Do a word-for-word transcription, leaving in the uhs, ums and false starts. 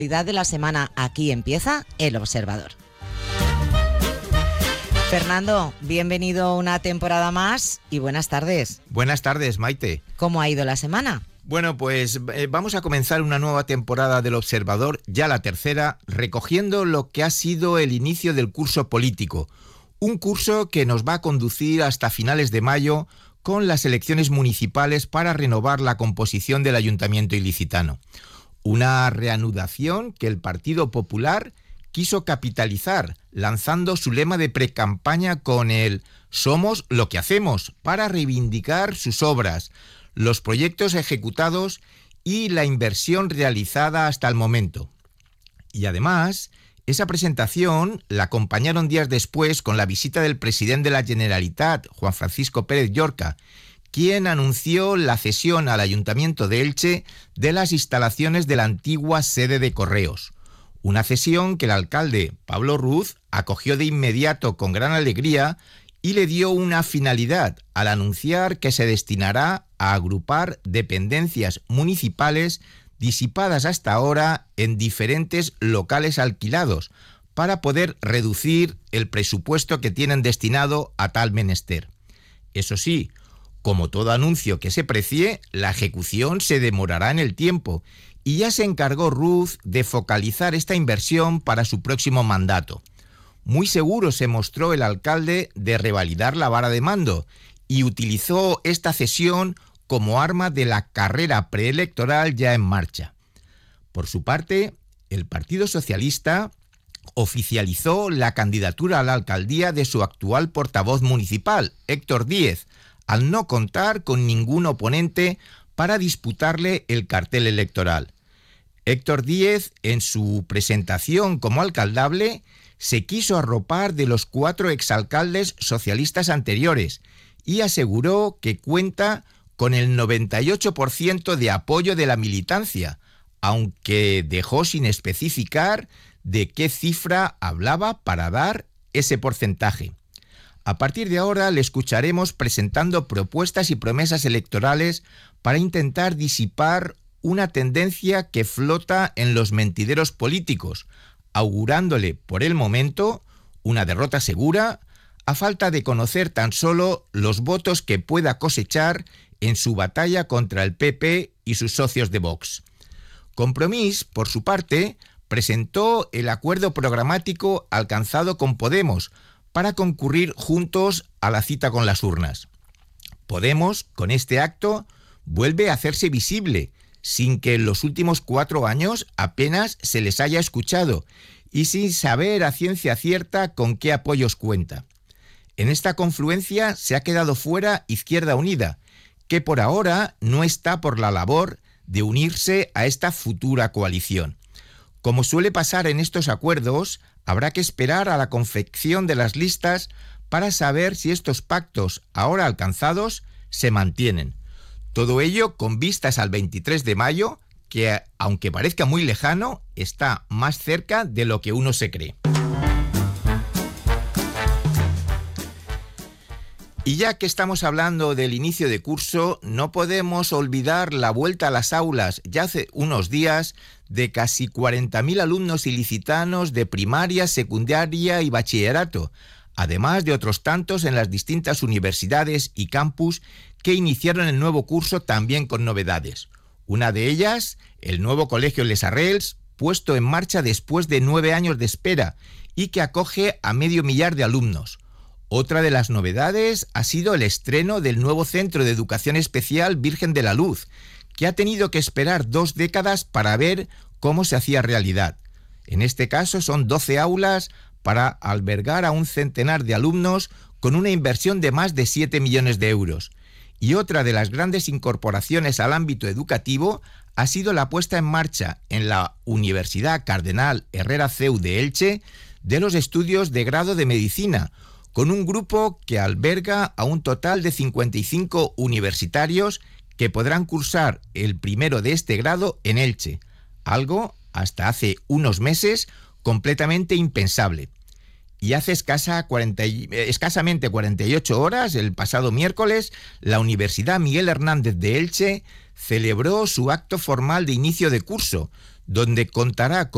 De la semana, aquí empieza El Observador. Fernando, bienvenido una temporada más y buenas tardes. Buenas tardes, Maite. ¿Cómo ha ido la semana? Bueno, pues eh, vamos a comenzar una nueva temporada del Observador, ya la tercera, recogiendo lo que ha sido el inicio del curso político. Un curso que nos va a conducir hasta finales de mayo con las elecciones municipales para renovar la composición del Ayuntamiento ilicitano. Una reanudación que el Partido Popular quiso capitalizar, lanzando su lema de precampaña con el «Somos lo que hacemos», para reivindicar sus obras, los proyectos ejecutados y la inversión realizada hasta el momento. Y además, esa presentación la acompañaron días después con la visita del presidente de la Generalitat, Juan Francisco Pérez Llorca, quien anunció la cesión al Ayuntamiento de Elche de las instalaciones de la antigua sede de Correos. Una cesión que el alcalde, Pablo Ruz, acogió de inmediato con gran alegría y le dio una finalidad al anunciar que se destinará a agrupar dependencias municipales disipadas hasta ahora en diferentes locales alquilados para poder reducir el presupuesto que tienen destinado a tal menester. Eso sí, como todo anuncio que se precie, la ejecución se demorará en el tiempo y ya se encargó Ruz de focalizar esta inversión para su próximo mandato. Muy seguro se mostró el alcalde de revalidar la vara de mando y utilizó esta cesión como arma de la carrera preelectoral ya en marcha. Por su parte, el Partido Socialista oficializó la candidatura a la alcaldía de su actual portavoz municipal, Héctor Díez, al no contar con ningún oponente para disputarle el cartel electoral. Héctor Díez, en su presentación como alcaldable, se quiso arropar de los cuatro exalcaldes socialistas anteriores y aseguró que cuenta con el noventa y ocho por ciento de apoyo de la militancia, aunque dejó sin especificar de qué cifra hablaba para dar ese porcentaje. A partir de ahora le escucharemos presentando propuestas y promesas electorales para intentar disipar una tendencia que flota en los mentideros políticos, augurándole por el momento una derrota segura, a falta de conocer tan solo los votos que pueda cosechar en su batalla contra el P P y sus socios de Vox. Compromís, por su parte, presentó el acuerdo programático alcanzado con Podemos para concurrir juntos a la cita con las urnas. Podemos, con este acto, vuelve a hacerse visible, sin que en los últimos cuatro años apenas se les haya escuchado y sin saber a ciencia cierta con qué apoyos cuenta. En esta confluencia se ha quedado fuera Izquierda Unida, que por ahora no está por la labor de unirse a esta futura coalición. Como suele pasar en estos acuerdos, habrá que esperar a la confección de las listas para saber si estos pactos ahora alcanzados se mantienen. Todo ello con vistas al veintitrés de mayo, que, aunque parezca muy lejano, está más cerca de lo que uno se cree. Y ya que estamos hablando del inicio de curso, no podemos olvidar la vuelta a las aulas ya hace unos días de casi cuarenta mil alumnos ilicitanos de primaria, secundaria y bachillerato, además de otros tantos en las distintas universidades y campus que iniciaron el nuevo curso también con novedades. Una de ellas, el nuevo Colegio Les Arrels, puesto en marcha después de nueve años de espera y que acoge a medio millar de alumnos. Otra de las novedades ha sido el estreno del nuevo Centro de Educación Especial Virgen de la Luz, que ha tenido que esperar dos décadas para ver cómo se hacía realidad. En este caso son doce aulas para albergar a un centenar de alumnos con una inversión de más de siete millones de euros. Y otra de las grandes incorporaciones al ámbito educativo ha sido la puesta en marcha en la Universidad Cardenal Herrera C E U de Elche de los estudios de grado de medicina, con un grupo que alberga a un total de cincuenta y cinco universitarios que podrán cursar el primero de este grado en Elche, algo hasta hace unos meses completamente impensable. Y hace escasa cuarenta, escasamente cuarenta y ocho horas, el pasado miércoles, la Universidad Miguel Hernández de Elche celebró su acto formal de inicio de curso, donde contará con